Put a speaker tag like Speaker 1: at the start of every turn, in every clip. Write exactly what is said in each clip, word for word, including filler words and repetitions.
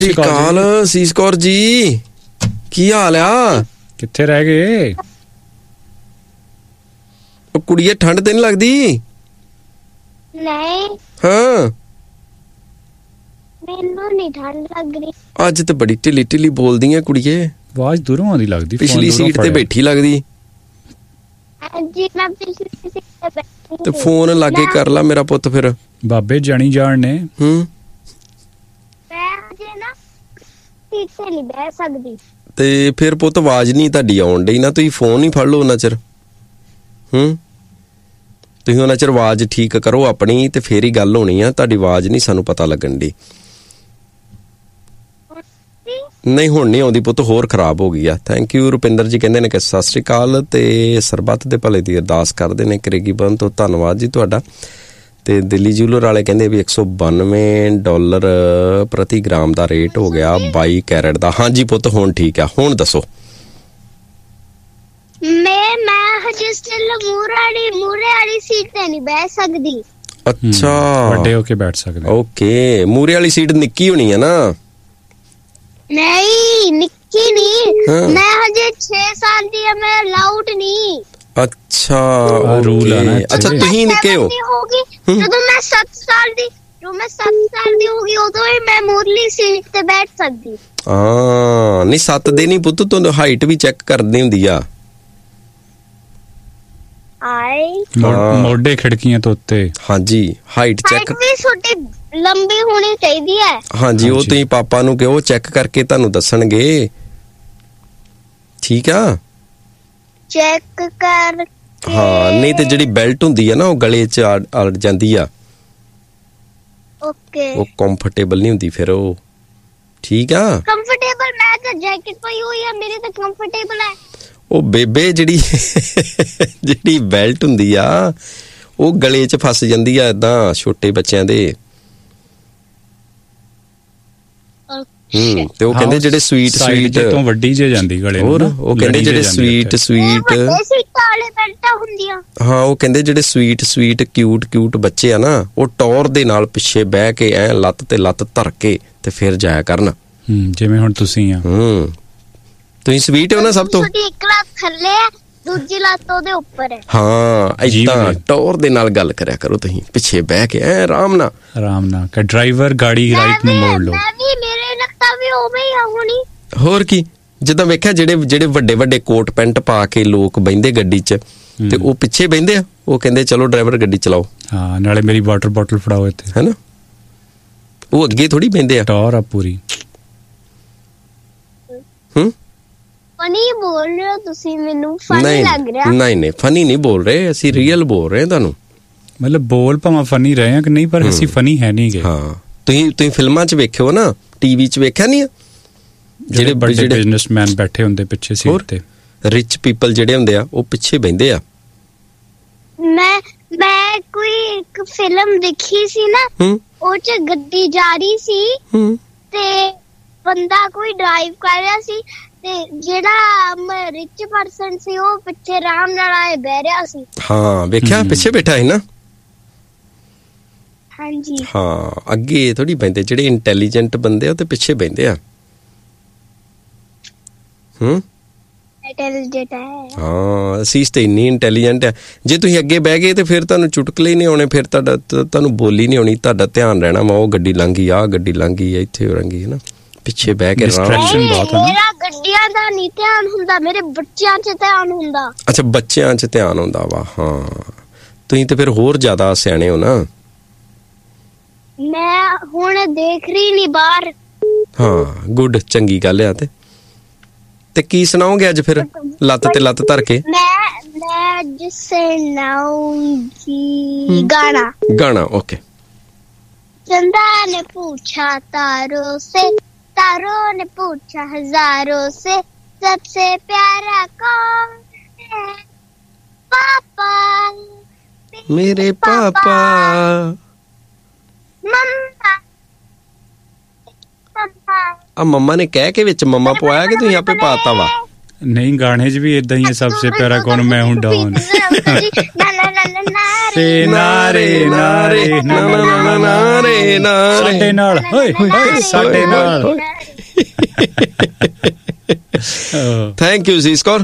Speaker 1: ਸਤਿ ਸ਼੍ਰੀ ਅਕਾਲ ਸੀਸ ਕੌਰ ਜੀ, ਕੀ ਹਾਲ ਆ?
Speaker 2: ਕਿੱਥੇ ਰਹਿ ਗਏ?
Speaker 1: ਉਹ ਕੁੜੀਏ ਠੰਡ ਤੇ ਨਹੀਂ ਲੱਗਦੀ?
Speaker 3: ਨਹੀਂ,
Speaker 1: ਹਾਂ
Speaker 3: ਮੈਨੂੰ ਨਹੀਂ ਠੰਡ ਲੱਗ ਰਹੀ।
Speaker 1: ਅੱਜ ਤੇ ਬੜੀ ਢਿੱਲੀ ਢਿੱਲੀ ਬੋਲਦੀ ਆ ਕੁੜੀਏ,
Speaker 2: ਆਵਾਜ਼ ਦੂਰੋਂ ਆਉਂਦੀ ਲੱਗਦੀ।
Speaker 1: ਪਿਛਲੀ ਸੀਟ ਤੇ ਬੈਠੀ ਲੱਗਦੀ।
Speaker 3: ਹਾਂਜੀ ਮੈਂ ਪਿਛਲੀ ਸੀਟ ਤੇ ਬੈਠੀ
Speaker 1: ਤੇ ਫੋਨ ਲਾਗੇ ਕਰ ਲਾ ਮੇਰਾ ਪੁੱਤ। ਫਿਰ
Speaker 2: ਬਾਬੇ ਜਾਣੀ ਜਾਣ ਨੇ।
Speaker 1: ਹੂੰ
Speaker 3: ਮੈਂ ਅਜੇ ਨਾ ਸੀਟ ਤੇ ਨਹੀਂ ਬਹਿ ਸਕਦੀ।
Speaker 1: ਤੇ ਫਿਰ ਪੁੱਤ ਆਵਾਜ਼ ਨਹੀਂ ਤੁਹਾਡੀ ਆਉਣ ਡਈ ਨਾ, ਤੁਸੀਂ ਫੋਨ ਹੀ ਫੜ ਲਓ ਉਹਨਾਂ ਚਿਰ। ਹੂੰ ਤੁਸੀਂ ਉਹਨਾਂ ਚਿਰ ਆਵਾਜ਼ ਠੀਕ ਕਰੋ ਆਪਣੀ, ਤੇ ਫੇਰ ਹੀ ਗੱਲ ਹੋਣੀ ਆ। ਤੁਹਾਡੀ ਆਵਾਜ਼ ਨਹੀਂ ਸਾਨੂੰ ਪਤਾ ਲੱਗਣ ਡਈ। ਨਹੀਂ ਹੁਣ ਨਹੀਂ ਆਉਂਦੀ ਪੁੱਤ, ਹੋਰ ਖਰਾਬ ਹੋ ਗਈ ਆ। Thank you. ਰੁਪਿੰਦਰ ਜੀ ਕਹਿੰਦੇ ਨੇ ਕਿ ਸਤਿ ਸ਼੍ਰੀ ਅਕਾਲ ਤੇ ਸਰਬੱਤ ਦੇ ਭਲੇ ਦੀ ਅਰਦਾਸ ਕਰਦੇ ਨੇ ਕਰੇਗੀ ਬੰਦ ਤੋਂ। ਧੰਨਵਾਦ ਜੀ ਤੁਹਾਡਾ। ਤੇ ਦਿੱਲੀ ਜੂਲਰ ਵਾਲੇ ਕਹਿੰਦੇ ਵੀ ਇੱਕ ਸੌ ਬਾਨਵੇਂ ਡਾਲਰ ਪ੍ਰਤੀ ਗ੍ਰਾਮ ਦਾ ਰੇਟ ਹੋ ਗਿਆ ਬਾਈ ਕੈਰਟ ਦਾ। ਹਾਂਜੀ ਪੁੱਤ ਹੁਣ ਠੀਕ ਆ। ਹੁਣ ਦੱਸੋ।
Speaker 3: ਮੈਂ ਮੈਂ ਹਜੇ ਸਟਿਲ ਮੂਰੇ ਵਾਲੀ ਮੂਰੇ ਵਾਲੀ ਸੀਟ ਤੇ ਨਹੀਂ ਬਹਿ ਸਕਦੀ।
Speaker 1: ਅੱਛਾ
Speaker 2: ਵੱਡੇ ਹੋ ਕੇ ਬੈਠ ਸਕਦੇ।
Speaker 1: ਓਕੇ, ਮੂਰੇ ਵਾਲੀ ਸੀਟ ਨਿੱਕੀ ਹੋਣੀ ਆ ਨਾ?
Speaker 3: ਨਹੀਂ ਨਿੱਕੀ ਨਹੀਂ, ਮੈਂ ਹਜੇ ਛੇ ਸਾਲ ਦੀ ਆ, ਮੈਂ ਅਲਾਉਡ ਨਹੀਂ।
Speaker 1: ਅੱਛਾ
Speaker 2: ਰੂਲ ਆ ਨਾ।
Speaker 1: ਅੱਛਾ ਤੁਸੀਂ ਨਿੱਕੇ ਹੋ।
Speaker 3: ਜਦੋਂ ਮੈਂ ਸੱਤ ਸਾਲ ਦੀ ਜਦੋਂ ਮੈਂ ਸੱਤ ਸਾਲ ਦੀ ਹੋ ਗਈ ਉਦੋਂ ਹੀ ਮੈਂ ਮੂਰਲੀ ਸੀਟ ਤੇ ਬੈਠ ਸਕਦੀ।
Speaker 1: ਹਾਂ ਨਹੀਂ ਸੱਤ ਦੇ ਨਹੀਂ ਪੁੱਤ, ਤੁਹਾਨੂੰ ਹਾਈਟ ਵੀ ਚੈੱਕ ਕਰਨੀ ਹੁੰਦੀ ਆ।
Speaker 3: ਆਈ
Speaker 2: ਮੋਢੇ ਖਿੜਕੀਆਂ ਤੋਂ ਉੱਤੇ।
Speaker 1: ਹਾਂਜੀ ਹਾਈਟ ਚੈੱਕ
Speaker 3: ਵੀ ਛੋਟੀ ਲੰਬੀ ਹੋਣੀ ਚਾਹੀਦੀ ਹੈ।
Speaker 1: ਹਾਂਜੀ ਉਹ ਤੁਸੀਂ ਪਾਪਾ ਨੂੰ ਕਹੋ ਚੈੱਕ ਕਰਕੇ ਤੁਹਾਨੂੰ ਦੱਸਣਗੇ। ਠੀਕ ਆ,
Speaker 3: ਚੈੱਕ ਕਰ।
Speaker 1: ਹਾਂ ਨਹੀਂ ਤੇ ਜਿਹੜੀ ਬੈਲਟ ਹੁੰਦੀ ਆ ਨਾ ਉਹ ਗਲੇ 'ਚ ਅੜ ਜਾਂਦੀ ਆ।
Speaker 3: ਓਕੇ,
Speaker 1: ਉਹ ਕੰਫਰਟੇਬਲ ਨਹੀਂ ਹੁੰਦੀ ਫਿਰ ਉਹ। ਠੀਕ ਆ,
Speaker 3: ਕੰਫਰਟੇਬਲ ਮੈਂ ਤਾਂ ਜੈਕਟ ਪਾਈ ਹੋਈ ਆ, ਮੇਰੀ ਤਾਂ ਕੰਫਰਟੇਬਲ ਹੈ।
Speaker 1: ਉਹ ਬੇਬੇ ਜਿਹੜੀ ਜਿਹੜੀ ਬੈਲਟ ਹੁੰਦੀ ਆ ਉਹ ਗਲੇ 'ਚ ਫਸ ਜਾਂਦੀ ਆ ਏਦਾਂ ਛੋਟੇ ਬੱਚਿਆਂ ਦੇ। ਹੂੰ ਤੇ ਉਹ ਕਹਿੰਦੇ ਜਿਹੜੇ ਸਵੀਟ ਸਵੀਟ
Speaker 2: ਤੋਂ ਵੱਡੀ ਜੇ ਜਾਂਦੀ ਗਲੇ ਨੂੰ।
Speaker 1: ਹੋਰ ਉਹ ਕਹਿੰਦੇ ਜਿਹੜੇ ਸਵੀਟ ਸਵੀਟ
Speaker 3: ਹੁੰਦੀਆਂ।
Speaker 1: ਹਾਂ ਉਹ ਕਹਿੰਦੇ ਜਿਹੜੇ ਸਵੀਟ ਸਵੀਟ ਕਿਊਟ ਕਿਊਟ ਬੱਚੇ ਆ ਨਾ, ਉਹ ਟੌਰ ਦੇ ਨਾਲ ਪਿੱਛੇ ਬਹਿ ਕੇ ਐ ਲੱਤ ਤੇ ਲੱਤ ਧਰ ਕੇ ਤੇ ਫਿਰ ਜਾਇਆ ਕਰਨ।
Speaker 2: ਹੂੰ ਜਿਵੇਂ ਹੁਣ ਤੁਸੀਂ ਆ।
Speaker 1: ਹੂੰ ਤੁਸੀਂ ਸਵੀਟ ਹੋ ਨਾ ਸਭ ਤੋਂ।
Speaker 3: ਇੱਕ ਲੱਤ ਥੱਲੇ ਹੈ, ਦੂਜੀ ਲੱਤ ਉਹਦੇ ਉੱਪਰ ਹੈ।
Speaker 1: ਹਾਂ ਏਦਾਂ ਟੌਰ ਦੇ ਨਾਲ ਗੱਲ ਕਰਿਆ ਕਰੋ ਤੁਸੀਂ, ਪਿੱਛੇ ਬਹਿ ਕੇ ਐ ਆਰਾਮ ਨਾਲ
Speaker 2: ਆਰਾਮ ਨਾਲ ਕਿ ਡਰਾਈਵਰ ਗਾੜੀ ਰਾਈਟ ਨੂੰ ਮੋੜ ਲਓ।
Speaker 3: ਮੈਂ ਵੀ ਮੇਰੇ ਲੱਤਾਂ ਵੀ ਉਵੇਂ ਹੀ ਆ ਹੋਣੀ।
Speaker 1: ਹੋਰ ਕੀ, ਜਿੱਦਾਂ ਵੇਖਿਆ ਜਿਹੜੇ ਜਿਹੜੇ ਵੱਡੇ ਵੱਡੇ ਕੋਟ ਪੈਂਟ ਪਾ ਕੇ ਲੋਕ ਬਹਿੰਦੇ ਗੱਡੀ 'ਚ ਤੇ ਉਹ ਪਿੱਛੇ ਬਹਿੰਦੇ ਆ। ਉਹ ਕਹਿੰਦੇ ਚਲੋ ਡਰਾਈਵਰ ਗੱਡੀ ਚਲਾਓ।
Speaker 2: ਹਾਂ ਨਾਲੇ ਮੇਰੀ ਵਾਟਰ ਬੋਟਲ ਫੜਾਓ ਇੱਥੇ, ਹੈ ਨਾ।
Speaker 1: ਉਹ ਅੱਗੇ ਥੋੜੀ ਬਹਿੰਦੇ ਆ।
Speaker 2: ਟੌਰ ਆ ਪੂਰੀ।
Speaker 1: ਹੂੰ
Speaker 3: ਫਨੀ ਬੋਲ ਰਹੇ ਹੋ ਤੁਸੀਂ, ਮੈਨੂੰ ਫਨੀ ਲੱਗ ਰਿਹਾ।
Speaker 1: ਨਹੀਂ ਨਹੀਂ ਫਨੀ ਨਹੀਂ ਬੋਲ ਰਹੇ, ਅਸੀਂ ਰੀਅਲ ਬੋਲ ਰਹੇ ਤੁਹਾਨੂੰ।
Speaker 2: ਮਤਲਬ ਬੋਲ ਭਾਵੇਂ ਫਨੀ ਰਹੇ ਆ ਕਿ ਨਹੀਂ, ਪਰ ਅਸੀਂ ਫਨੀ ਹੈ ਨਹੀਂ ਗੇ।
Speaker 1: ਹਾਂ ਤੁਸੀਂ ਤੁਸੀਂ ਫਿਲਮਾਂ 'ਚ ਵੇਖਿਓ ਨਾ, ਟੀਵੀ 'ਚ ਵੇਖਿਆ ਨਹੀਂ ਆ
Speaker 2: ਜਿਹੜੇ ਵੱਡੇ ਬਿਜ਼ਨਸਮੈਨ ਬੈਠੇ ਹੁੰਦੇ ਪਿੱਛੇ ਸੀਟ ਤੇ,
Speaker 1: ਰਿਚ ਪੀਪਲ ਜਿਹੜੇ ਹੁੰਦੇ ਆ ਉਹ ਪਿੱਛੇ ਬਹਿੰਦੇ ਆ।
Speaker 3: ਮੈਂ ਮੈਂ ਕੋਈ ਇੱਕ ਫਿਲਮ ਦੇਖੀ ਸੀ ਨਾ, ਉਹ 'ਚ ਗੱਡੀ ਜਾ ਰਹੀ ਸੀ ਤੇ ਬੰਦਾ ਕੋਈ ਡਰਾਈਵ ਕਰ ਰਿਹਾ ਸੀ ਤੇ ਜਿਹੜਾ ਰਿਚ ਪਰਸਨ ਸੀ ਉਹ ਪਿੱਛੇ ਆਰਾਮ ਨਾਲ ਆਏ ਬਹਿ ਰਿਹਾ ਸੀ। ਹਾਂ
Speaker 1: ਵੇਖਿਆ ਪਿੱਛੇ ਬੈਠਾ ਹੈ ਨਾ।
Speaker 3: ਹਾਂਜੀ
Speaker 1: ਹਾਂ ਅੱਗੇ ਥੋੜੀ ਬਹਿੰਦੇ, ਜਿਹੜੇ ਇੰਟੈਲੀਜੈਂਟ ਬੰਦੇ ਆ ਉਹ ਤੇ ਪਿੱਛੇ ਬਹਿੰਦੇ ਆ। ਹੂੰ
Speaker 3: ਇੰਟੈਲੀਜੈਂਟ ਹੈ।
Speaker 1: ਹਾਂ ਅਸੀਂ ਤੇ ਇੰਨੀ ਇੰਟੈਲੀਜੈਂਟ ਆ। ਜੇ ਤੁਸੀਂ ਅੱਗੇ ਬਹਿ ਗਏ ਤੇ ਫਿਰ ਤੁਹਾਨੂੰ ਚੁਟਕਲੇ ਨਹੀਂ ਆਉਣੇ, ਫਿਰ ਤੁਹਾਡਾ ਤੁਹਾਨੂੰ ਬੋਲੀ ਨਹੀਂ ਆਉਣੀ। ਤੁਹਾਡਾ ਧਿਆਨ ਰਹਿਣਾ ਵਾ ਉਹ ਗੱਡੀ ਲੰਘ ਗਈ, ਆਹ ਗੱਡੀ ਲੰਘ ਗਈ, ਇੱਥੇ ਲੰਘੀ, ਹੈ ਨਾ। ਪਿੱਛੇ ਬਹਿ ਕੇ
Speaker 3: ਮੇਰਾ ਗੱਡੀਆਂ ਦਾ ਨਹੀਂ ਧਿਆਨ ਹੁੰਦਾ, ਮੇਰੇ ਬੱਚਿਆਂ 'ਚ ਧਿਆਨ ਹੁੰਦਾ।
Speaker 1: ਅੱਛਾ ਬੱਚਿਆਂ 'ਚ ਧਿਆਨ ਹੁੰਦਾ ਵਾ। ਹਾਂ ਤੁਸੀਂ ਤੇ ਫਿਰ ਹੋਰ ਜ਼ਿਆਦਾ ਸਿਆਣੇ ਹੋ ਨਾ।
Speaker 3: ਮੈਂ ਹੁਣ ਦੇਖ ਰਹੀ ਨਹੀਂ ਬਾਹਰ।
Speaker 1: ਹਾਂ ਗੁੱਡ, ਚੰਗੀ ਗੱਲ ਆ। ਤੇ ਤੇ ਕੀ ਸੁਣਾਓਗੇ ਅੱਜ ਫਿਰ ਲੱਤ ਤੇ ਲੱਤ ਧਰ ਕੇ?
Speaker 3: ਮੈਂ ਮੈਂ ਅੱਜ ਸੁਣਾਉਂਗੀ ਗਾਣਾ।
Speaker 1: ਗਾਣਾ ਓਕੇ।
Speaker 3: चंदा ने पूछा तारों से, तारों ने पूछा हजारों से, सबसे प्यारा कौन है? पापा
Speaker 1: मेरे पापा।
Speaker 3: मम्मा
Speaker 1: आ मम्मा ने कह के विच मम्मा पवाया कि तुसीं आपे पाता वा?
Speaker 2: नहीं गाने च भी इदां ही है, सबसे प्यारा कौन मैं हूं डॉन। ਤੇ ਨਾਰੇ ਨਾਰੇ
Speaker 1: ਨਾ ਨਾ ਨਾ ਨਾਰੇ ਨਾਰੇ
Speaker 2: ਸਾਡੇ ਨਾਲ ਓਏ ਹੋਏ ਸਾਡੇ ਨਾਲ।
Speaker 1: Thank you ਸੀਸਕੌਰ।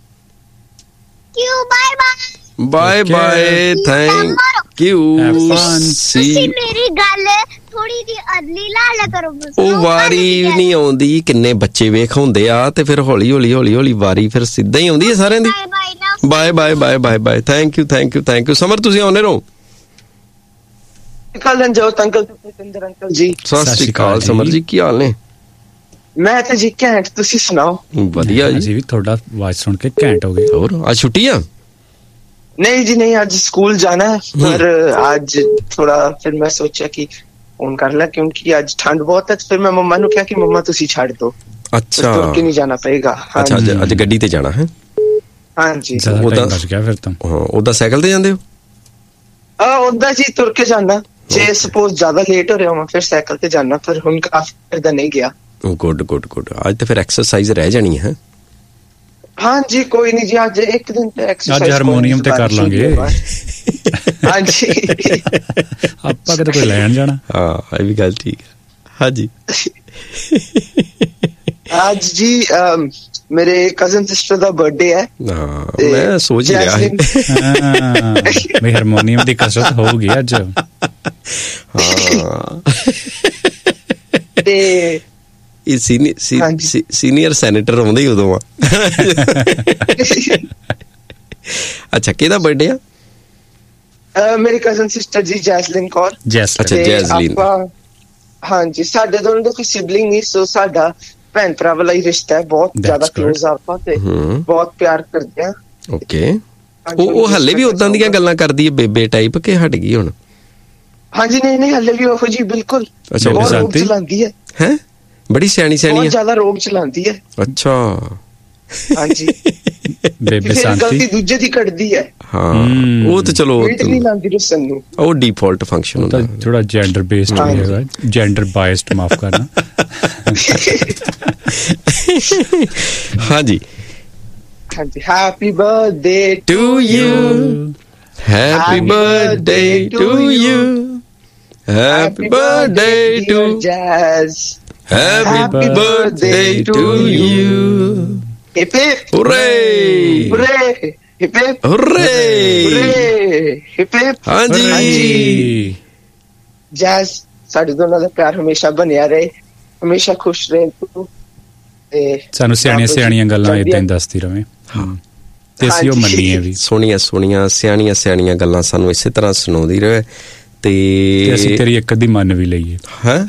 Speaker 3: ਕਿਉਂ bye bye
Speaker 1: bye bye thank you.
Speaker 3: ਤੁਸੀਂ ਮੇਰੀ ਗੱਲ ਥੋੜੀ ਜਿਹੀ ਅਦਲੀ ਲਾ ਲਿਆ ਕਰੋ।
Speaker 1: ਉਹ ਵਾਰੀ ਨਹੀਂ ਆਉਂਦੀ, ਕਿੰਨੇ ਬੱਚੇ ਵੇਖ ਹੁੰਦੇ ਆ ਤੇ ਫਿਰ ਹੌਲੀ ਹੌਲੀ ਹੌਲੀ ਹੌਲੀ ਵਾਰੀ ਫਿਰ ਸਿੱਧਾ ਹੀ ਆਉਂਦੀ ਹੈ ਸਾਰਿਆਂ ਦੀ। Bye bye bye bye bye thank you thank you thank you. Summer ਤੁਸੀਂ ਆਉਂਦੇ ਰਹੋ।
Speaker 4: ਕਲਨਜੋਤ ਅੰਕਲ ਤੇ ਭੁਪਿੰਦਰ ਅੰਕਲ ਜੀ
Speaker 1: ਸਤਿ ਸ਼੍ਰੀ ਅਕਾਲ। ਸਮਰ ਜੀ ਕੀ ਹਾਲ ਨੇ?
Speaker 4: ਮੈਂ ਤਾਂ ਜੀ ਘੈਂਟ, ਤੁਸੀਂ ਸੁਣਾਓ?
Speaker 1: ਵਧੀਆ ਜੀ।
Speaker 2: ਅਸੀਂ ਵੀ ਤੁਹਾਡਾ ਆਵਾਜ਼ ਸੁਣ ਕੇ ਘੈਂਟ ਹੋ ਗਏ।
Speaker 1: ਹੋਰ ਅੱਜ ਛੁੱਟੀ ਆ?
Speaker 4: नहीं जी नहीं, आज स्कूल जाना है पर आज थोड़ा फिर मैं सोचा कि फोन कर ला क्योंकि आज ठंड बहुत है। तो फिर मैं मम्मा ने कहा कि मम्मा तुसी छाड़ दो।
Speaker 1: अच्छा
Speaker 4: तो के नहीं जाना पड़ेगा। हाँ
Speaker 1: अच्छा आज आज गड्डी ते जाना है?
Speaker 4: हाँ जी।
Speaker 1: ओदा
Speaker 2: बच गया फिर तुम।
Speaker 1: हां ओदा साइकिल ते जांदे हो?
Speaker 4: हां ओदा जी तुर के जाना। जे सपोज ज्यादा लेट हो रहा हूं फिर साइकिल ते जाना, पर हुन काफी फायदा नहीं गया।
Speaker 1: Good good good. आज तो फिर एक्सरसाइज रह जानी है।
Speaker 4: हाँ जी कोई नहीं जी, आज एक दिन तो एक्सरसाइज
Speaker 2: आज हारमोनियम ते कर लांगे।
Speaker 4: हाँ जी
Speaker 2: ਆਪਾਂ ਕਿਤੇ ਕੋਈ ਲੈਣ ਜਾਣਾ।
Speaker 1: ਹਾਂ ਇਹ ਵੀ ਗੱਲ ਠੀਕ ਹੈ। हाँ जी
Speaker 4: आज जी मेरे कजन सिस्टर ਦਾ ਬਰਥਡੇ ਹੈ।
Speaker 1: ਹਾਂ ਮੈਂ ਸੋਚ ਹੀ ਰਿਹਾ
Speaker 2: ਹਾਂ ਮੈਂ ਹਾਰਮੋਨੀਅਮ ਦੀ ਕਸਰਤ ਹੋਊਗੀ ਅੱਜ।
Speaker 1: ਹਾਂ
Speaker 4: ਤੇ
Speaker 1: ਇਹ ਸੀਨੀਅਰ ਸੈਨੇਟਰ ਆਉਂਦੇ ਹੀ ਉਦੋਂ ਆ। ਅੱਛਾ ਕਿਹਦਾ ਬਰਥਡੇ ਆ?
Speaker 4: ਮੇਰੀ ਕਜ਼ਨ ਸਿਸਟਰ ਜੀ ਜੈਸਲਿਨ ਕੌਰ।
Speaker 1: ਅੱਛਾ ਜੈਸਲਿਨ।
Speaker 4: ਹਾਂ ਜੀ ਸਾਡੇ ਦੋਨੋਂ ਦਾ ਕੋਈ ਸਿਬਲਿੰਗ ਨਹੀਂ, ਸੋ ਸਾਡਾ ਭੈਣ ਭਰਾ ਵਾਲਾ ਹੀ ਰਿਸ਼ਤਾ ਹੈ। ਬਹੁਤ ਜ਼ਿਆਦਾ ਕਲੋਜ਼ ਆਪਾਂ ਤੇ ਬਹੁਤ ਪਿਆਰ ਕਰਦੇ ਆ।
Speaker 1: ਓਕੇ ਉਹ ਉਹ ਹੱਲੇ ਵੀ ਉਦਾਂ ਦੀਆਂ ਗੱਲਾਂ ਕਰਦੀ ਹੈ ਬੇਬੇ ਟਾਈਪ ਕਿ ਹਟ ਗਈ ਹੁਣ? ਹਾਂਜੀ
Speaker 4: ਨਹੀਂ ਨਹੀਂ ਹੱਲੇ ਵੀ ਉਹੋ ਜੀ ਬਿਲਕੁਲ।
Speaker 1: ਅੱਛਾ
Speaker 4: ਰੋਬ ਚਲਾਉਂਦੀ ਹੈ।
Speaker 1: ਹੈ ਬੜੀ ਸਿਆਣੀ ਸਿਆਣੀ
Speaker 4: ਬਹੁਤ ਜ਼ਿਆਦਾ ਰੋਬ ਚਲਾਉਂਦੀ ਹੈ।
Speaker 1: ਅੱਛਾ
Speaker 4: ਹਾਂਜੀ
Speaker 2: ਬੇਬੇ ਸ਼ਾਂਤੀ
Speaker 4: ਗਲਤੀ ਦੂਜੇ ਦੀ ਕੱਢਦੀ ਹੈ।
Speaker 1: ਹਾਂ ਉਹ ਤਾਂ ਚਲੋ
Speaker 4: ਨਹੀਂ ਲਾਂਦੀ ਰਸਨ ਨੂੰ,
Speaker 1: ਉਹ ਡਿਫਾਲਟ ਫੰਕਸ਼ਨ ਹੁੰਦਾ।
Speaker 2: ਥੋੜਾ ਜੈਂਡਰ ਬੇਸਡ ਹੋਏਗਾ, ਜੈਂਡਰ ਬਾਇਸਡ ਮਾਫ ਕਰਨਾ। ਹਾਂਜੀ
Speaker 4: ਹਾਂਜੀ happy birthday
Speaker 1: to you, happy birthday to you, happy birthday to jazz, happy birthday to you. Hip hip! Hooray! Hooray! Hip hip! Hooray! Hooray! Hip hip! ਹਾਂਜੀ ਜੈਸ ਸਾਡੇ ਦੋਨਾਂ ਦਾ ਪਿਆਰ ਹਮੇਸ਼ਾ ਬਣਿਆ ਰਹੇ, ਹਮੇਸ਼ਾ ਖੁਸ਼ ਰਹੇ ਤੂੰ ਤੇ
Speaker 2: ਸਾਨੂੰ ਸਿਆਣੀਆਂ ਸਿਆਣੀਆਂ ਗੱਲਾਂ ਏਦਾਂ ਹੀ ਦੱਸਦੀ ਰਹੇ। ਹਾਂ ਤੇ ਅਸੀਂ ਉਹ ਮੰਨੀਏ ਵੀ।
Speaker 1: ਸੋਹਣੀਆਂ ਸੋਹਣੀਆਂ ਸਿਆਣੀਆਂ ਸਿਆਣੀਆਂ ਗੱਲਾਂ ਸਾਨੂੰ ਇਸੇ ਤਰ੍ਹਾਂ ਸੁਣਾਉਂਦੀ ਰਹੇ ਤੇ
Speaker 2: ਅਸੀਂ ਤੇਰੀ ਇੱਕ ਅੱਧੀ ਮੰਨ ਵੀ ਲਈਏ।
Speaker 1: ਹਾਂ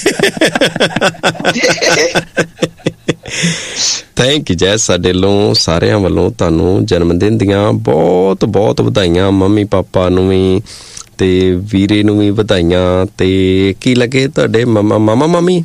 Speaker 1: ਥੈਂਕ ਯੂ ਜੈਸ, ਸਾਡੇ ਵੱਲੋਂ ਸਾਰਿਆਂ ਵੱਲੋਂ ਤੁਹਾਨੂੰ ਜਨਮ ਦਿਨ ਦੀਆਂ ਬਹੁਤ ਬਹੁਤ ਵਧਾਈਆਂ। ਮੰਮੀ ਪਾਪਾ ਨੂੰ ਵੀ ਤੇ ਵੀਰੇ ਨੂੰ ਵੀ ਵਧਾਈਆਂ। ਤੇ ਕੀ ਲੱਗੇ ਤੁਹਾਡੇ ਮਾਮਾ ਮਾਮਾ ਮਾਮੀ?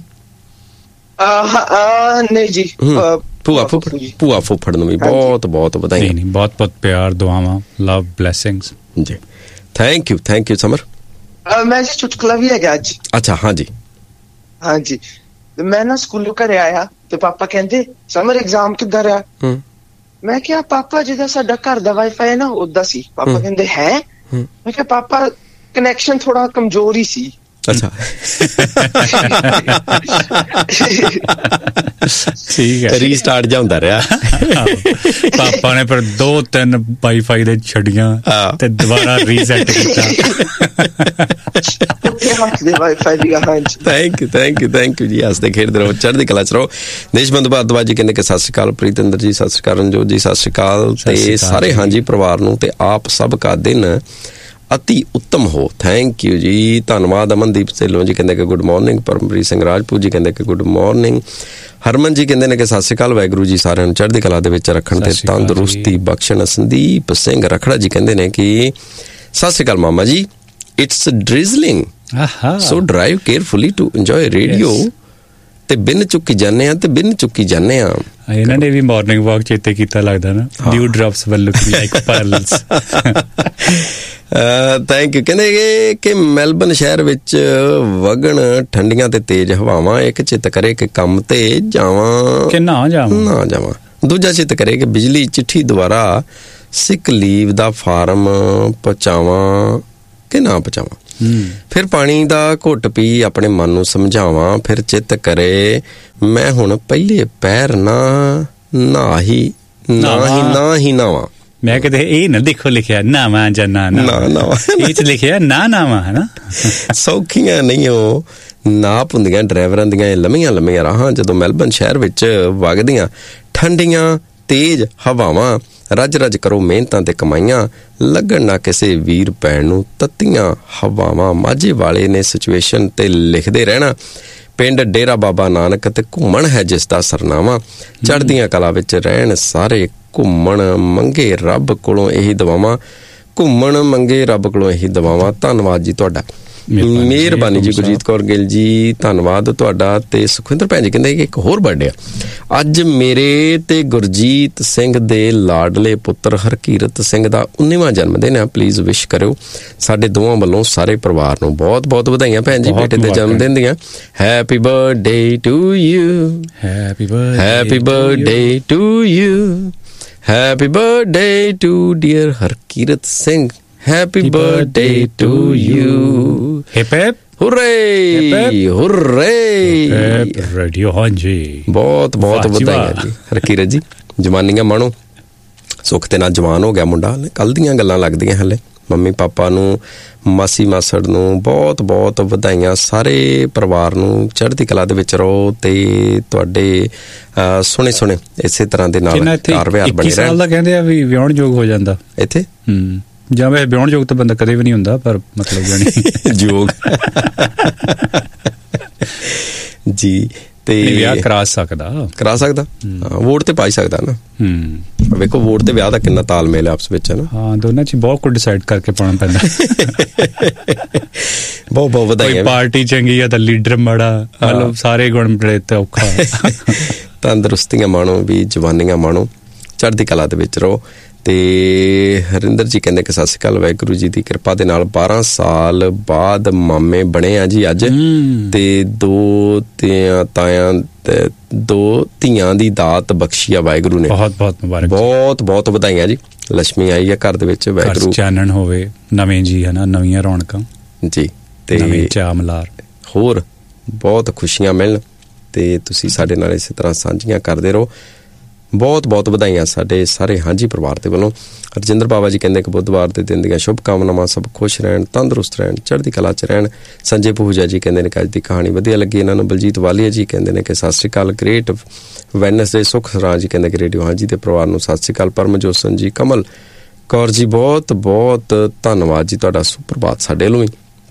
Speaker 4: ਨਹੀਂ ਜੀ
Speaker 1: ਭੂਆ ਫੁੱਫੜ ਭੂਆ ਫੁੱਫੜ ਨੂੰ ਵੀ ਬਹੁਤ ਬਹੁਤ ਵਧਾਈਆਂ।
Speaker 2: ਨਹੀਂ ਬਹੁਤ ਬਹੁਤ ਪਿਆਰ ਦੁਆਵਾਂ ਲਵ ਬਲੈਸਿੰਗਸ
Speaker 1: ਜੀ। Thank you thank you summer.
Speaker 4: ਮੈਂ ਜੀ ਚੁਟਕਲਾ ਵੀ ਹੈਗਾ ਅੱਜ।
Speaker 1: ਅੱਛਾ ਹਾਂਜੀ
Speaker 4: ਹਾਂਜੀ ਮੈਂ ਨਾ ਸਕੂਲੋਂ ਘਰੇ ਆਇਆ ਤੇ ਪਾਪਾ ਕਹਿੰਦੇ ਸਮਰ ਐਗਜ਼ਾਮ ਕਿੱਦਾਂ ਰਿਹਾ? ਮੈਂ ਕਿਹਾ ਪਾਪਾ ਜਿਹਦਾ ਸਾਡਾ ਘਰ ਦਾ ਵਾਈਫਾਈ ਹੈ ਨਾ ਓਦਾਂ ਸੀ। ਪਾਪਾ ਕਹਿੰਦੇ ਹੈ? ਮੈਂ ਕਿਹਾ ਪਾਪਾ ਕਨੈਕਸ਼ਨ ਥੋੜਾ ਕਮਜ਼ੋਰ ਹੀ ਸੀ।
Speaker 1: ਅੱਛਾ
Speaker 2: ਠੀਕ ਹੈ
Speaker 1: ਰੀਸਟਾਰਟ ਜਾ ਹੁੰਦਾ ਰਿਹਾ।
Speaker 2: ਪਾਪਾ ਨੇ ਫਿਰ ਦੋ ਤਿੰਨ ਵਾਈਫਾਈ ਦੇ ਛੱਡੀਆਂ ਤੇ ਦੁਬਾਰਾ ਰੀਸੈਟ ਕੀਤਾ।
Speaker 1: Thank you thank you thank you ਜੀ। ਹੱਸਦੇ ਖੇਡਦੇ ਰਹੋ, ਚੜ੍ਹਦੀ ਕਲਾ ਚ ਰਹੋ। ਦੇਸ਼ਬੰਧੂ ਭਾਰਦਵਾਜ ਜੀ ਕਹਿੰਦੇ ਕਿ ਸਤਿ ਸ਼੍ਰੀ ਅਕਾਲ ਪ੍ਰੀਤਿੰਦਰ ਜੀ, ਸਤਿ ਸ਼੍ਰੀ ਅਕਾਲ ਰਣਜੋਤ ਜੀ, ਸਤਿ ਸ਼੍ਰੀ ਅਕਾਲ ਤੇ ਸਾਰੇ ਹਾਂਜੀ ਪਰਿਵਾਰ ਨੂੰ ਤੇ ਆਪ ਸਭ ਕਾ ਦਿਨ ਅਤੀ ਉੱਤਮ ਹੋ। ਥੈਂਕ ਯੂ ਜੀ, ਧੰਨਵਾਦ। ਅਮਨਦੀਪ ਢਿੱਲੋਂ ਜੀ ਕਹਿੰਦੇ ਕਿ ਗੁੱਡ ਮਾਰਨਿੰਗ। ਪਰਮਪ੍ਰੀਤ ਸਿੰਘ ਰਾਜਪੂਤ ਜੀ ਕਹਿੰਦੇ ਕਿ ਗੁੱਡ ਮਾਰਨਿੰਗ। ਹਰਮਨ ਜੀ ਕਹਿੰਦੇ ਨੇ ਕਿ ਸਤਿ ਸ਼੍ਰੀ ਅਕਾਲ, ਵਾਹਿਗੁਰੂ ਜੀ ਸਾਰਿਆਂ ਨੂੰ ਚੜ੍ਹਦੀ ਕਲਾ ਦੇ ਵਿੱਚ ਰੱਖਣ ਤੇ ਤੰਦਰੁਸਤੀ ਬਖਸ਼ਣ। ਸੰਦੀਪ ਸਿੰਘ ਰਖੜਾ ਜੀ ਕਹਿੰਦੇ ਨੇ ਕਿ ਸਤਿ ਸ਼੍ਰੀ ਅਕਾਲ ਮਾਮਾ ਜੀ, it's ਡ੍ਰਿਜ਼ਲਿੰਗ so drive carefully to enjoy radio. ਤੇ ਬਿਨ ਚੁੱਕੀ ਜਾਂਦੇ ਆ ਤੇ ਬਿਨ ਚੁੱਕੀ ਜਾਂਦੇ ਆ।
Speaker 2: ਇਹਨਾਂ ਨੇ ਵੀ ਮਾਰਨਿੰਗ ਵਾਕ ਚੇਤੇ ਕੀਤਾ ਲੱਗਦਾ ਨਾ। ਡਿਊ drops will look like pearls. Thank you. ਕਹਿੰਦੇ ਕਿ ਮੈਲਬਨ ਸ਼ਹਿਰ ਵਿੱਚ ਵਗਣ ਠੰਡੀਆਂ ਤੇ ਤੇਜ਼ ਹਵਾਵਾਂ, ਇੱਕ ਚਿੱਤ ਕਰੇ ਕਿ ਕੰਮ ਤੇ ਜਾਵਾਂ ਕਿ ਨਾ ਜਾਵਾਂ ਨਾ ਜਾਵਾਂ, ਦੂਜਾ ਚਿੱਤ ਕਰੇ ਕਿ ਬਿਜਲੀ ਚਿੱਠੀ ਦੁਆਰਾ ਸਿਕ ਲੀਵ ਦਾ ਫਾਰਮ ਪਹੁੰਚਾਵਾਂ ਕਿ ਨਾ ਪਹੁੰਚਾਵਾਂ, ਫਿਰ ਪਾਣੀ ਦਾ ਘੁੱਟ ਪੀ ਆਪਣੇ ਮਨ ਨੂੰ ਸਮਝਾਵਾਂ, ਫਿਰ ਚਿੱਤ ਕਰੇ ਮੈਂ ਹੁਣ ਪਹਿਲੇ ਪੈਰ ਨਾ ਨਾ ਹੀ ਨਾ ਹੀ ਨਾ ਹੀ ਨਾਵਾਂ।
Speaker 1: ਮੈਂ ਕਿਤੇ ਇਹ ਨਾ ਦੇਖੋ ਲਿਖਿਆ ਨਾਵਾਂ ਜਾਂ ਨਾ ਨਾਵਾਂ, ਇਹ ਚ ਲਿਖਿਆ ਨਾ ਨਾਵਾਂ ਹੈ ਨਾ।
Speaker 2: ਸੌਖੀਆਂ ਨਹੀਂ ਉਹ ਨਾਪ ਹੁੰਦੀਆਂ ਡਰਾਈਵਰਾਂ ਦੀਆਂ ਇਹ ਲੰਮੀਆਂ ਲੰਮੀਆਂ ਰਾਹਾਂ ਜਦੋਂ ਮੈਲਬਨ ਸ਼ਹਿਰ ਵਿੱਚ ਵਗਦੀਆਂ ਠੰਡੀਆਂ ਤੇਜ਼ ਹਵਾਵਾਂ। ਰੱਜ ਰੱਜ ਕਰੋ ਮਿਹਨਤਾਂ ਤੇ ਕਮਾਈਆਂ, ਲੱਗਣ ਨਾ ਕਿਸੇ ਵੀਰ ਭੈਣ ਨੂੰ ਤੱਤੀਆਂ ਹਵਾਵਾਂ। ਮਾਝੇ ਵਾਲੇ ਨੇ ਸਿਚੁਏਸ਼ਨ ਤੇ ਲਿਖਦੇ ਰਹਿਣਾ, ਪਿੰਡ ਡੇਰਾ ਬਾਬਾ ਨਾਨਕ ਤੇ ਘੁੰਮਣ ਹੈ ਜਿਸ ਦਾ ਸਰਨਾਮਾ। ਚੜ੍ਹਦੀਆਂ ਕਲਾ ਵਿੱਚ ਰਹਿਣ ਸਾਰੇ, ਘੁੰਮਣ ਮੰਗੇ ਰੱਬ ਕੋਲੋਂ ਇਹੀ ਦੁਆਵਾਂ, ਘੁੰਮਣ ਮੰਗੇ ਰੱਬ ਕੋਲੋਂ ਇਹੀ ਦੁਆਵਾਂ। ਧੰਨਵਾਦ ਜੀ ਤੁਹਾਡਾ, ਮਿਹਰਬਾਨੀ ਜੀ। ਗੁਰਜੀਤ ਕੌਰ ਗਿੱਲ ਜੀ ਧੰਨਵਾਦ ਤੁਹਾਡਾ। ਤੇ ਸੁਖਵਿੰਦਰ ਭੈਣ ਜੀ ਕਹਿੰਦੇ ਕਿ ਇੱਕ ਹੋਰ ਬਰਥਡੇ ਆ ਅੱਜ ਮੇਰੇ ਤੇ ਗੁਰਜੀਤ ਸਿੰਘ ਦੇ ਲਾਡਲੇ ਪੁੱਤਰ ਹਰਕੀਰਤ ਸਿੰਘ ਦਾ ਉੱਨੀਵਾਂ ਜਨਮ ਦਿਨ ਆ, ਪਲੀਜ਼ ਵਿਸ਼ ਕਰਿਓ ਸਾਡੇ ਦੋਵਾਂ ਵੱਲੋਂ ਸਾਰੇ ਪਰਿਵਾਰ ਨੂੰ। ਬਹੁਤ ਬਹੁਤ ਵਧਾਈਆਂ ਭੈਣ ਜੀ ਬੇਟੇ ਦੇ ਜਨਮ ਦਿਨ ਦੀਆਂ। Happy birthday to you, happy birthday to you, happy birthday to dear Harkirat Singh, Happy birthday to you.
Speaker 1: Hip hip.
Speaker 2: Hooray! Hooray!
Speaker 1: Radio ਹਾਂਜੀ
Speaker 2: ਬਹੁਤ ਬਹੁਤ ਵਧਾਈਆਂ ਜੀ ਹਰਕੀਰਤ ਜੀ। ਜਵਾਨੀਆਂ ਮਾਣੋ, ਸੁੱਖ ਤੇ ਨਾਲ ਜਵਾਨ ਹੋ ਗਿਆ ਮੁੰਡਾ, ਕੱਲ ਦੀਆਂ ਗੱਲਾਂ ਲੱਗਦੀਆਂ ਹਲੇ। ਮੰਮੀ ਪਾਪਾ ਨੂੰ, ਮਾਸੀ ਮਾਸੜ ਨੂੰ ਬਹੁਤ ਬਹੁਤ ਵਧਾਈਆਂ। ਸਾਰੇ ਪਰਿਵਾਰ ਨੂੰ ਚੜ੍ਹਦੀ ਕਲਾ ਦੇ ਵਿੱਚ ਰਹੋ ਤੇ ਤੁਹਾਡੇ ਸੋਹਣੇ ਸੋਹਣੇ ਇਸੇ ਤਰ੍ਹਾਂ ਦੇ ਨਾਲ ਕਾਰ ਵਿਹਾਰ ਬਣੇ ਰਹਿਣ।
Speaker 1: ਇੱਕੀ ਸਾਲ ਦਾ ਕਹਿੰਦੇ ਆ ਵੀ ਵਿਆਹੁਣ ਯੋਗ ਹੋ ਜਾਂਦਾ
Speaker 2: ਇੱਥੇ,
Speaker 1: ਹੂੰ ਜਾਂ ਵੈਸੇ ਵਿਆਹੁਣ ਯੋਗ ਤਾਂ ਬੰਦਾ ਕਦੇ ਵੀ ਨਹੀਂ ਹੁੰਦਾ, ਪਰ ਮਤਲਬ ਜਾਣੀ
Speaker 2: ਯੋਗ ਜੀ। ਤੇ
Speaker 1: ਵਿਆਹ ਕਰਾ ਸਕਦਾ
Speaker 2: ਕਰਾ ਸਕਦਾ ਹਾਂ, ਵੋਟ ਤੇ ਪਾ ਹੀ ਸਕਦਾ ਨਾ।
Speaker 1: ਹੂੰ
Speaker 2: ਵੇਖੋ ਵੋਟ ਤੇ ਵਿਆਹ ਦਾ ਕਿੰਨਾ ਤਾਲਮੇਲ ਹੈ ਆਪਸ ਵਿੱਚ, ਹੈ ਨਾ।
Speaker 1: ਹਾਂ, ਦੋਨਾਂ ਚ ਬਹੁਤ ਕੁਝ ਡਿਸਾਈਡ ਕਰਕੇ ਪਾਉਣਾ ਪੈਂਦਾ।
Speaker 2: ਬਹੁਤ ਬਹੁਤ ਵਧਾਈਆਂ।
Speaker 1: ਪਾਰਟੀ ਚੰਗੀ ਆ ਤਾਂ ਲੀਡਰ ਮਾੜਾ, ਮਤਲਬ ਸਾਰੇ ਗੁਣ ਬੜੇ ਤੇ ਔਖਾ।
Speaker 2: ਤੰਦਰੁਸਤੀਆਂ ਮਾਣੋ ਵੀ, ਜਵਾਨੀਆਂ ਮਾਣੋ, ਚੜ੍ਹਦੀ ਕਲਾ ਦੇ ਵਿੱਚ ਰਹੋ। ਤੇ ਹਰਿੰਦਰ ਜੀ ਕਹਿੰਦੇ ਕਿ ਸਤਿ ਸ਼੍ਰੀ ਅਕਾਲ, ਵਾਹਿਗੁਰੂ ਜੀ ਦੀ ਕਿਰਪਾ ਦੇ ਨਾਲ ਬਾਰਾਂ ਸਾਲ ਬਾਅਦ ਮਾਮੇ ਬਣੇ ਆ ਜੀ ਅੱਜ, ਤੇ ਦੋ ਧੀਆਂ ਤਾਇਆਂ ਤੇ ਦੋ ਧੀਆਂ ਦੀ ਦਾਤ ਬਖਸ਼ੀ ਆ ਵਾਹਿਗੁਰੂ ਨੇ।
Speaker 1: ਬਹੁਤ ਬਹੁਤ ਮੁਬਾਰਕ, ਬਹੁਤ
Speaker 2: ਬਹੁਤ ਵਧਾਈਆਂ ਜੀ। ਲక్ష్ਮੀ ਆਈ ਆ ਘਰ ਦੇ ਵਿੱਚ, ਵਾਹਿਗੁਰੂ
Speaker 1: ਚਾਨਣ ਹੋਵੇ, ਨਵੇਂ ਜੀ ਹਨਾ, ਨਵੀਆਂ ਰੌਣਕਾਂ
Speaker 2: ਜੀ, ਤੇ
Speaker 1: ਨਵੇਂ ਚਾਅ ਮਲਾਰ,
Speaker 2: ਹੋਰ ਬਹੁਤ ਖੁਸ਼ੀਆਂ ਮਿਲਣ ਤੇ ਤੁਸੀਂ ਸਾਡੇ ਨਾਲ ਇਸੇ ਤਰ੍ਹਾਂ ਸਾਂਝੀਆਂ ਕਰਦੇ ਰਹੋ। ਬਹੁਤ ਬਹੁਤ ਵਧਾਈਆਂ ਸਾਡੇ ਸਾਰੇ ਹਾਂਜੀ ਪਰਿਵਾਰ ਦੇ ਵੱਲੋਂ। ਰਜਿੰਦਰ ਬਾਬਾ ਜੀ ਕਹਿੰਦੇ ਕਿ ਬੁੱਧਵਾਰ ਦੇ ਦਿਨ ਦੀਆਂ ਸ਼ੁਭ ਕਾਮਨਾਵਾਂ, ਸਭ ਖੁਸ਼ ਰਹਿਣ, ਤੰਦਰੁਸਤ ਰਹਿਣ, ਚੜ੍ਹਦੀ ਕਲਾ 'ਚ ਰਹਿਣ। ਸੰਜੇ ਪੂਜਾ ਜੀ ਕਹਿੰਦੇ ਨੇ ਕਿ ਅੱਜ ਦੀ ਕਹਾਣੀ ਵਧੀਆ ਲੱਗੀ ਇਹਨਾਂ ਨੂੰ। ਬਲਜੀਤ ਵਾਲੀਆ ਜੀ ਕਹਿੰਦੇ ਨੇ ਕਿ ਸਤਿ ਸ਼੍ਰੀ ਅਕਾਲ, ਗ੍ਰੇਟ ਵੈਨਸਡੇ। ਸੁਖ ਰਾਜ ਜੀ ਕਹਿੰਦੇ ਕਿ ਰੇਡੀਓ ਹਾਂਜੀ ਦੇ ਪਰਿਵਾਰ ਨੂੰ ਸਤਿ ਸ਼੍ਰੀ ਅਕਾਲ। ਪਰਮਜੋਤ ਜੀ, ਕਮਲ ਕੌਰ ਜੀ ਬਹੁਤ ਬਹੁਤ ਧੰਨਵਾਦ ਜੀ ਤੁਹਾਡਾ, ਸੁਪਰਭਾਤ ਸਾਡੇ ਵੱਲੋਂ ਵੀ।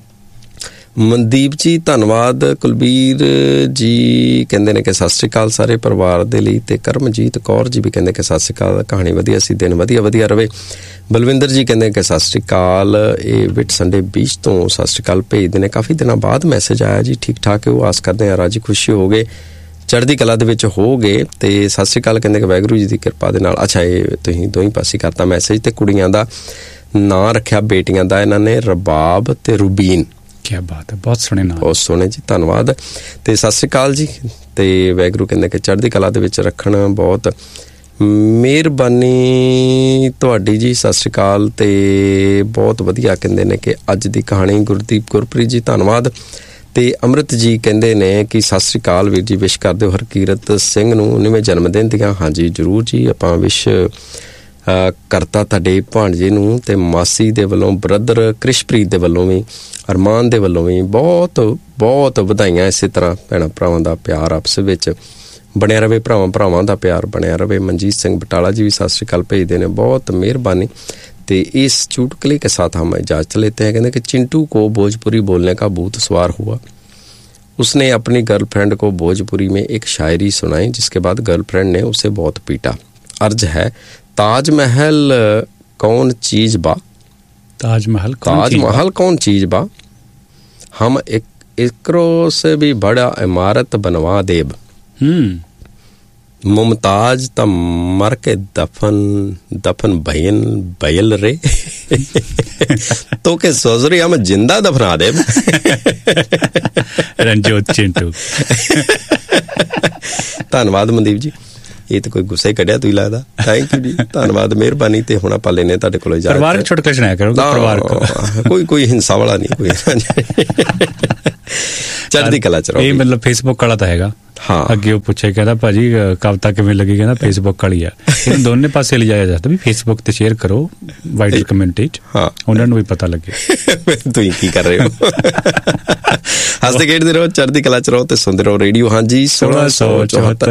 Speaker 2: ਮਨਦੀਪ ਜੀ ਧੰਨਵਾਦ। ਕੁਲਬੀਰ ਜੀ ਕਹਿੰਦੇ ਨੇ ਕਿ ਸਤਿ ਸ਼੍ਰੀ ਅਕਾਲ ਸਾਰੇ ਪਰਿਵਾਰ ਦੇ ਲਈ। ਤੇ ਕਰਮਜੀਤ ਕੌਰ ਜੀ ਵੀ ਕਹਿੰਦੇ ਕਿ ਸਤਿ ਸ਼੍ਰੀ ਅਕਾਲ, ਕਹਾਣੀ ਵਧੀਆ ਸੀ, ਦਿਨ ਵਧੀਆ ਵਧੀਆ ਰਵੇ। ਬਲਵਿੰਦਰ ਜੀ ਕਹਿੰਦੇ ਕਿ ਸਤਿ ਸ਼੍ਰੀ ਅਕਾਲ, ਇਹ ਵਿਟ ਸੰਡੇ ਬੀਚ ਤੋਂ ਸਤਿ ਸ਼੍ਰੀ ਅਕਾਲ ਭੇਜਦੇ ਨੇ। ਕਾਫੀ ਦਿਨਾਂ ਬਾਅਦ ਮੈਸੇਜ ਆਇਆ ਜੀ, ਠੀਕ ਠਾਕ ਉਹ ਆਸ ਕਰਦੇ ਹਾਂ ਰਾਜੀ ਖੁਸ਼ੀ ਹੋ ਗਏ, ਚੜ੍ਹਦੀ ਕਲਾ ਦੇ ਵਿੱਚ ਹੋ ਗਏ। ਤੇ ਸਤਿ ਸ਼੍ਰੀ ਅਕਾਲ ਕਹਿੰਦੇ ਕਿ ਵਾਹਿਗੁਰੂ ਜੀ ਦੀ ਕਿਰਪਾ ਦੇ ਨਾਲ। ਅੱਛਾ, ਇਹ ਤੁਸੀਂ ਦੋਹੀਂ ਪਾਸੇ ਕਰਤਾ ਮੈਸੇਜ। ਤੇ ਕੁੜੀਆਂ ਦਾ ਨਾਂ ਰੱਖਿਆ ਬੇਟੀਆਂ ਦਾ ਇਹਨਾਂ ਨੇ ਰਬਾਬ ਤੇ ਰੂਬੀਨ।
Speaker 1: ਕੀ ਬਾਤ ਹੈ, ਬਹੁਤ ਸੋਹਣੇ ਨਾਮ,
Speaker 2: ਬਹੁਤ ਸੋਹਣੇ ਜੀ, ਧੰਨਵਾਦ। ਤੇ ਸਤਿ ਸ਼੍ਰੀ ਅਕਾਲ ਜੀ। ਤੇ ਵਾਹਿਗੁਰੂ ਕਹਿੰਦੇ ਕਿ ਚੜ੍ਹਦੀ ਕਲਾ ਦੇ ਵਿੱਚ ਰੱਖਣ, ਬਹੁਤ ਮਿਹਰਬਾਨੀ ਤੁਹਾਡੀ ਜੀ, ਸਤਿ ਸ਼੍ਰੀ ਅਕਾਲ। ਤੇ ਬਹੁਤ ਵਧੀਆ ਕਹਿੰਦੇ ਨੇ ਕਿ ਅੱਜ ਦੀ ਕਹਾਣੀ। ਗੁਰਦੀਪ ਗੁਰਪ੍ਰੀਤ ਜੀ ਧੰਨਵਾਦ। ਤੇ ਅੰਮ੍ਰਿਤ ਜੀ ਕਹਿੰਦੇ ਨੇ ਕਿ ਸਤਿ ਸ਼੍ਰੀ ਅਕਾਲ ਵੀਰ ਜੀ, ਵਿਸ਼ ਕਰ ਦਿਓ ਹਰਕੀਰਤ ਸਿੰਘ ਨੂੰ ਉੱਨੀਵੇਂ ਜਨਮ ਦਿਨ ਦੀਆਂ। ਹਾਂਜੀ ਜ਼ਰੂਰ ਜੀ, ਆਪਾਂ ਵਿਸ਼ ਕਰਤਾ ਤੁਹਾਡੇ ਭਾਣਜੇ ਨੂੰ। ਤੇ ਮਾਸੀ ਦੇ ਵੱਲੋਂ, ਬ੍ਰਦਰ ਕ੍ਰਿਸ਼ਪ੍ਰੀਤ ਦੇ ਵੱਲੋਂ ਵੀ, ਅਰਮਾਨ ਦੇ ਵੱਲੋਂ ਵੀ ਬਹੁਤ ਬਹੁਤ ਵਧਾਈਆਂ। ਇਸੇ ਤਰ੍ਹਾਂ ਭੈਣਾਂ ਭਰਾਵਾਂ ਦਾ ਪਿਆਰ ਆਪਸ ਵਿੱਚ ਬਣਿਆ ਰਵੇ, ਭਰਾਵਾਂ ਭਰਾਵਾਂ ਦਾ ਪਿਆਰ ਬਣਿਆ ਰਵੇ। ਮਨਜੀਤ ਸਿੰਘ ਬਟਾਲਾ ਜੀ ਵੀ ਸਤਿ ਸ਼੍ਰੀ ਅਕਾਲ ਭੇਜਦੇ ਨੇ, ਬਹੁਤ ਮਿਹਰਬਾਨੀ। ਤੇ ਇਸ चुटकुले के साथ हम इजाजत लेते हैं। कहते कि चिंटू को भोजपुरी बोलने का भूत सवार हुआ। उसने अपनी गर्लफ्रेंड को भोजपुरी में एक शायरी सुनाई, जिसके बाद गर्लफ्रेंड ने उसे बहुत पीटा। अर्ज है, ताजमहल कौन चीज बा,
Speaker 1: ताजमहल
Speaker 2: ताजमहल कौन चीज बा, हम एक एकरो से भी बड़ा इमारत बनवा देब।
Speaker 1: हम्म
Speaker 2: मुमताज त मर के दफन दफन भयन भयल रे तो के सोजरी हम जिंदा दफना दे।
Speaker 1: रंजोत चिंटू
Speaker 2: धन्यवाद मनदीप जी। ਇਹ ਤੇ ਕੋਈ ਗੁੱਸੇ ਕੱਢਿਆ ਤੁਸੀਂ ਲੱਗਦਾ। ਥੈਂਕ ਯੂ ਜੀ, ਧੰਨਵਾਦ, ਮਿਹਰਬਾਨੀ। ਤੇ ਹੁਣ ਆਪਾਂ ਲੈਨੇ ਤੁਹਾਡੇ ਕੋਲੋਂ ਇਜਾਜ਼ਤ।
Speaker 1: ਪਰਿਵਾਰਕ ਛੁਟਕਾ ਸੁਣਾਇਆ ਕਰੋ, ਪਰਿਵਾਰਕ
Speaker 2: ਕੋਈ ਕੋਈ ਹਿੰਸਾ ਵਾਲਾ ਨਹੀਂ ਕੋਈ। ਚੜ੍ਹਦੀ ਕਲਾ ਚ ਰਹੋ।
Speaker 1: ਇਹ ਮਤਲਬ ਫੇਸਬੁੱਕ ਵਾਲਾ ਤਾਂ ਹੈਗਾ।
Speaker 2: ਹਾਂ,
Speaker 1: ਅੱਗੇ ਉਹ ਪੁੱਛੇ ਕਹਿੰਦਾ ਭਾਜੀ ਕਵਿਤਾ ਕਿਵੇਂ ਲੱਗੀ, ਕਹਿੰਦਾ ਫੇਸਬੁੱਕ ਵਾਲੀ ਆ। ਇਹਨੂੰ ਦੋਨੇ ਪਾਸੇ ਲਿਜਾਇਆ ਜਾਂਦਾ ਵੀ ਫੇਸਬੁੱਕ ਤੇ ਸ਼ੇਅਰ ਕਰੋ ਵਾਈਡਰ ਕਮਿਊਨਿਟੀ ਚ,
Speaker 2: ਹਾਂ
Speaker 1: ਉਹਨਾਂ ਨੂੰ ਵੀ ਪਤਾ ਲੱਗੇ
Speaker 2: ਤੁਸੀਂ ਕੀ ਕਰ ਰਹੇ ਹੋ। ਹੱਸਦੇ ਖੇਡਦੇ ਰਹੋ, ਚੜ੍ਹਦੀ ਕਲਾ ਚ ਰਹੋ ਤੇ ਸੁਣਦੇ ਰਹੋ ਰੇਡੀਓ। ਹਾਂਜੀ, ਸੋਲਾਂ ਸੌ ਚੌਹੱਤਰ।